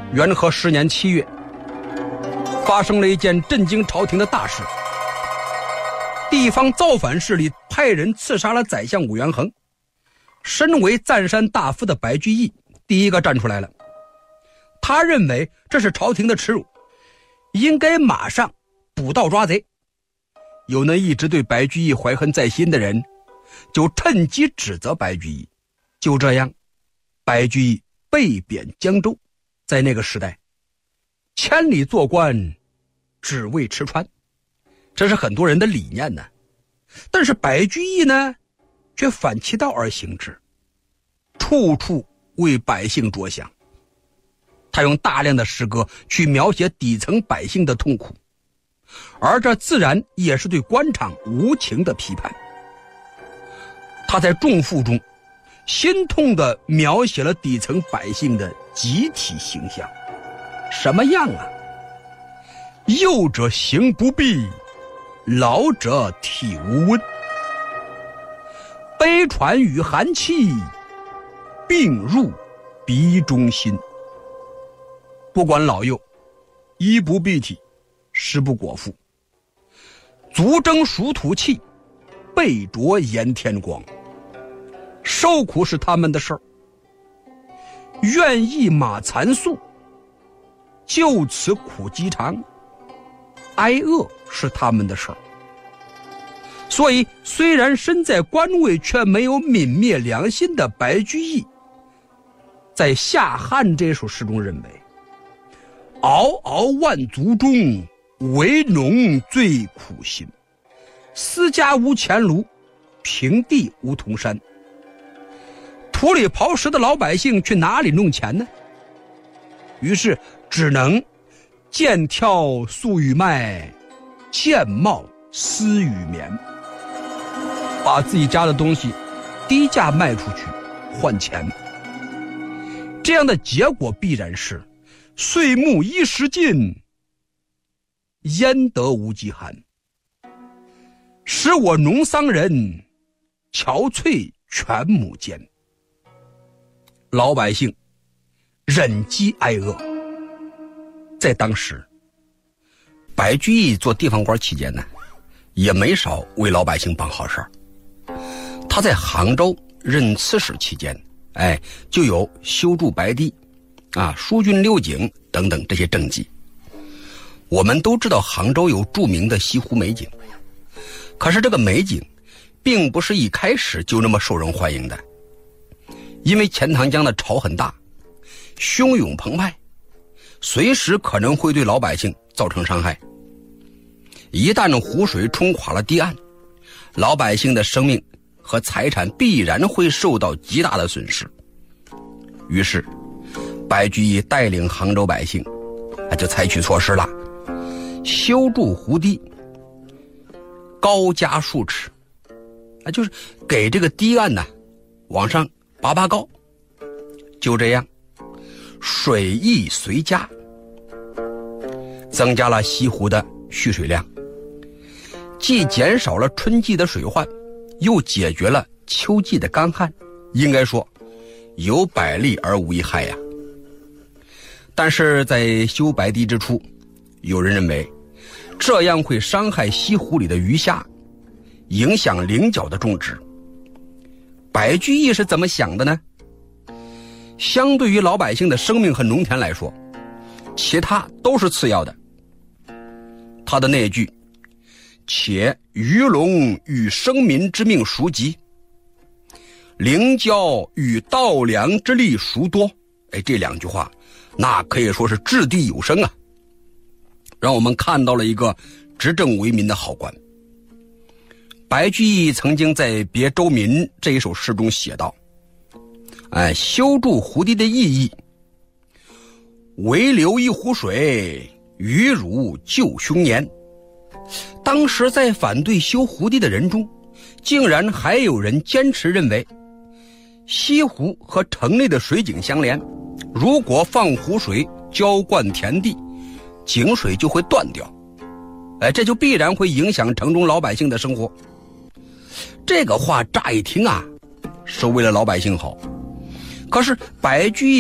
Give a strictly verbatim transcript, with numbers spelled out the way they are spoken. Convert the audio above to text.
元和十年七月，发生了一件震惊朝廷的大事。地方造反势力派人刺杀了宰相武元衡。身为赞山大夫的白居易第一个站出来了，他认为这是朝廷的耻辱，应该马上捕盗抓贼。有那一直对白居易怀恨在心的人就趁机指责白居易。就这样，白居易被贬江州。在那个时代，千里做官只为吃穿，这是很多人的理念呢。但是白居易呢，却反其道而行之，处处为百姓着想。他用大量的诗歌去描写底层百姓的痛苦，而这自然也是对官场无情的批判。他在《仲父》中心痛地描写了底层百姓的集体形象。什么样啊？幼者行不避，老者体无温，悲喘与寒气，病入鼻中心。不管老幼，衣不蔽体，食不果腹，足蒸暑土气，背着炎天光。受苦是他们的事儿，愿意马残素，就此苦饥长，挨饿是他们的事儿。所以虽然身在官位，却没有泯灭良心的白居易，在《夏汉》这首诗中认为，嗷嗷万族中，为农最苦心，私家无钱庐，平地无铜山。土里刨食的老百姓去哪里弄钱呢？于是只能见挑粟与麦，见帽丝与棉，把自己家的东西低价卖出去换钱。这样的结果必然是岁暮衣食尽，焉得无饥寒，使我农桑人，憔悴全亩间。老百姓忍饥挨饿。在当时，白居易做地方官期间呢，也没少为老百姓办好事儿。他在杭州任刺史期间，哎，就有修筑白堤啊、疏浚六井等等这些政绩。我们都知道杭州有著名的西湖美景，可是这个美景并不是一开始就那么受人欢迎的。因为钱塘江的潮很大，汹涌澎湃，随时可能会对老百姓造成伤害。一旦湖水冲垮了堤岸，老百姓的生命和财产必然会受到极大的损失。于是白居易带领杭州百姓就采取措施了，修筑湖堤，高加数尺，就是给这个堤岸呢往上拔拔高。就这样，水益随加，增加了西湖的蓄水量，既减少了春季的水患，又解决了秋季的干旱，应该说有百利而无一害呀。但是在修白堤之初，有人认为这样会伤害西湖里的鱼虾，影响菱角的种植。白居易是怎么想的呢？相对于老百姓的生命和农田来说，其他都是次要的。他的那句且鱼龙与生民之命孰急，菱角与稻粱之力孰多，哎，这两句话那可以说是掷地有声啊，让我们看到了一个执政为民的好官。白居易曾经在《别州民》这一首诗中写道，哎，修筑湖堤的意义，唯留一湖水，鱼如救凶年。当时在反对修湖堤的人中，竟然还有人坚持认为，西湖和城内的水井相连，如果放湖水浇灌田地，井水就会断掉，哎，这就必然会影响城中老百姓的生活。这个话乍一听啊，是为了老百姓好，可是白居易